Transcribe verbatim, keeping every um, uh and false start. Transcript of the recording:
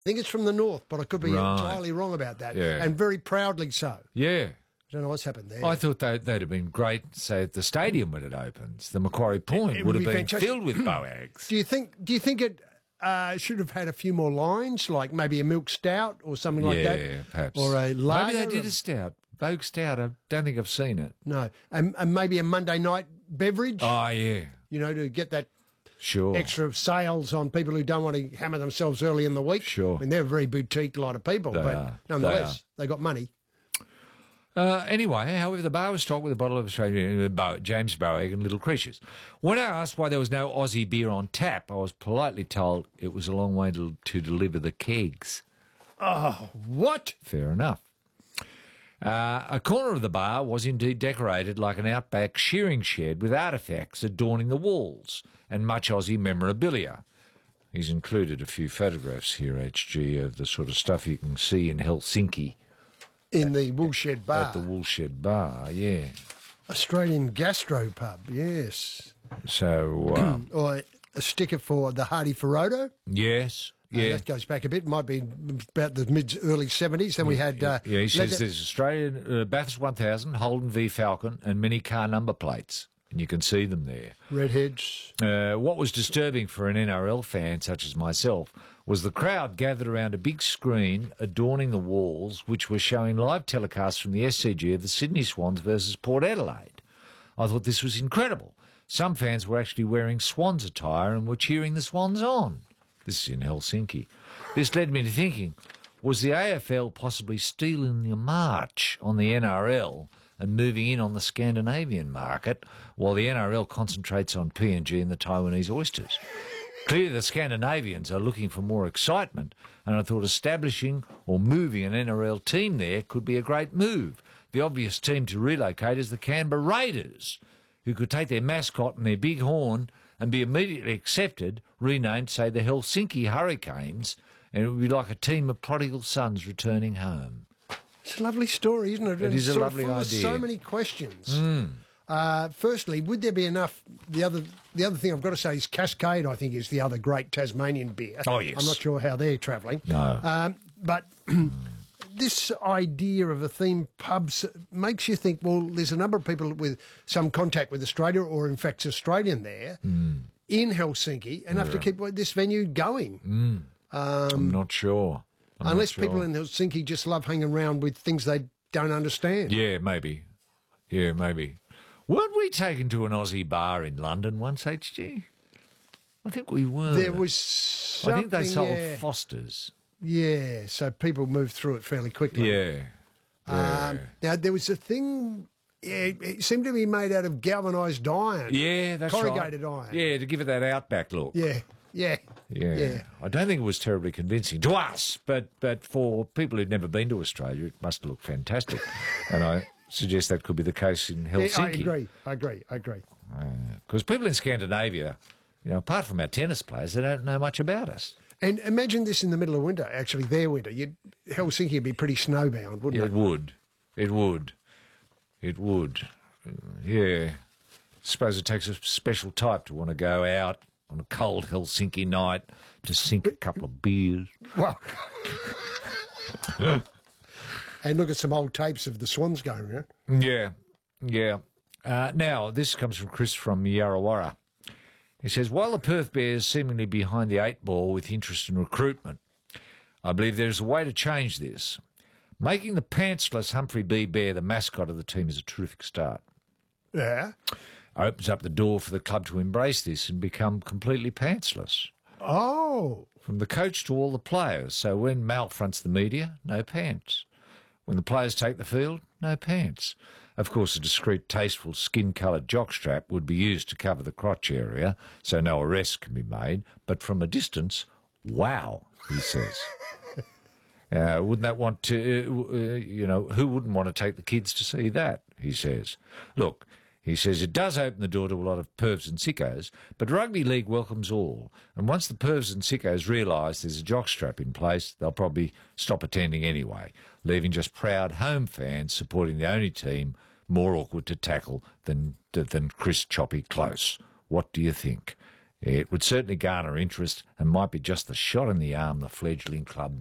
think it's from the north, but I could be Right. entirely wrong about that. Yeah. And very proudly so. Yeah. I don't know what's happened there. I thought they'd, they'd have been great, say, at the stadium when it opens. The Macquarie Point it would would have be been fantastic. filled with Boags. Do you think? Do you think it uh, should have had a few more lines, like maybe a milk stout or something like yeah, that, perhaps. or a lager? Maybe they did a stout. Vogue Stout. I don't think I've seen it. No, and, and maybe a Monday night beverage. Oh, yeah. You know, to get that Sure. extra sales on people who don't want to hammer themselves early in the week. Sure. I mean, they're a very boutique lot of people, They but are. nonetheless, they, got money. Uh, anyway, however, the bar was stocked with a bottle of Australian uh, Bo- James Boag and Little Creatures. When I asked why there was no Aussie beer on tap, I was politely told it was a long way to, to deliver the kegs. Oh, what? Fair enough. Uh, a corner of the bar was indeed decorated like an outback shearing shed with artefacts adorning the walls and much Aussie memorabilia. He's included a few photographs here, H G, of the sort of stuff you can see in Helsinki. In the Woolshed Bar. At the Woolshed Bar, yeah. Australian gastropub, yes. So, um, Or a sticker for the Hardy Ferodo. yes, Uh, yeah. that goes back a bit. Might be about the mid early seventies. Then we had uh, Yeah, he says leather- there's Australian uh, Bathurst one thousand, Holden v Falcon, and many car number plates, and you can see them there. redheads. Uh, what was disturbing for an N R L fan such as myself was the crowd gathered around a big screen adorning the walls, which were showing live telecasts from the S C G of the Sydney Swans versus Port Adelaide. I thought this was incredible. Some fans were actually wearing Swans attire and were cheering the Swans on. This is in Helsinki. This led me to thinking, was the A F L possibly stealing the march on the N R L and moving in on the Scandinavian market while the N R L concentrates on P N G and the Taiwanese oysters? Clearly the Scandinavians are looking for more excitement, and I thought establishing or moving an N R L team there could be a great move. The obvious team to relocate is the Canberra Raiders, who could take their mascot and their big horn and be immediately accepted, renamed, say, the Helsinki Hurricanes, and it would be like a team of prodigal sons returning home. It's a lovely story, isn't it? It is a sort of lovely full of idea. So many questions. Mm. Uh, firstly, would there be enough? The other, the other thing I've got to say is Cascade. I think is the other great Tasmanian beer. Oh, yes. I'm not sure how they're travelling. No. Um, but this idea of a theme pub s- makes you think. Well, there's a number of people with some contact with Australia, or in fact, Australian there Mm. in Helsinki, enough to keep this venue going. Mm. I'm not sure. I'm not Unless sure. people in Helsinki just love hanging around with things they don't understand. Yeah, maybe. Yeah, maybe. Weren't we taken to an Aussie bar in London once, H G? I think we were. There was something. I think they sold yeah. Foster's. Yeah, so people moved through it fairly quickly. Yeah. Um, now, there was a thing, yeah, it seemed to be made out of galvanised iron. Yeah, that's Corrugated right. iron. Yeah, to give it that outback look. Yeah, yeah. Yeah. Yeah. I don't think it was terribly convincing to us, but, but for people who'd never been to Australia, it must look fantastic. And I suggest that could be the case in Yeah, I Helsinki. agree, I agree, I agree. Because people in Scandinavia, you know, apart from our tennis players, they don't know much about us. And imagine this in the middle of winter, actually, their winter. You'd, Helsinki would be pretty snowbound, wouldn't Yeah, it? it would. It would. It would. Yeah. Suppose it takes a special type to want to go out on a cold Helsinki night to sink a couple of beers. Well, and look at some old tapes of the Swans going around. Yeah, yeah. Uh, now, this comes from Chris from Yarrawarra. He says, while the Perth Bears seemingly behind the eight ball with interest in recruitment, I believe there is a way to change this. Making the pantsless Humphrey B. Bear the mascot of the team is a terrific start. Yeah. Opens up the door for the club to embrace this and become completely pantsless. Oh. From the coach to all the players. So when Mal fronts the media, no pants. When the players take the field, no pants. Of course, a discreet, tasteful, skin-coloured jockstrap would be used to cover the crotch area, so no arrest can be made. But from a distance, wow, he says. uh, wouldn't that want to, uh, uh, you know, who wouldn't want to take the kids to see that, he says. Look, he says it does open the door to a lot of pervs and sickos, but rugby league welcomes all. And once the pervs and sickos realise there's a jockstrap in place, they'll probably stop attending anyway, leaving just proud home fans supporting the only team more awkward to tackle than than Chris Choppy Close. What do you think? It would certainly garner interest and might be just the shot in the arm the fledgling club